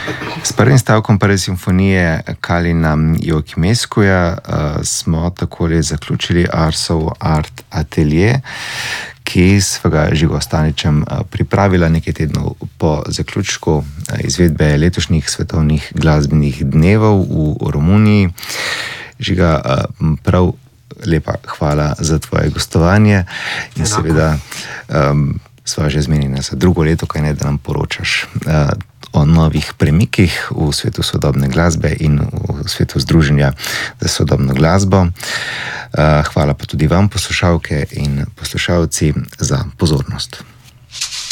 S prvim stavkom prve simfonije Kalina Joakimescuja smo takole zaključili Arsov Art Atelier, ki sva ga Žigo Staničem pripravila nekaj tednov po zaključku izvedbe letošnjih svetovnih glasbenih dnevov v Romuniji. Žiga, prav lepa hvala za tvoje gostovanje in seveda sva že zmenjena za drugo leto, kaj ne, da nam poročaš o novih premikih v svetu sodobne glasbe in v svetu združenja za sodobno glasbo. Hvala pa tudi vam, poslušalke in poslušalci, za pozornost.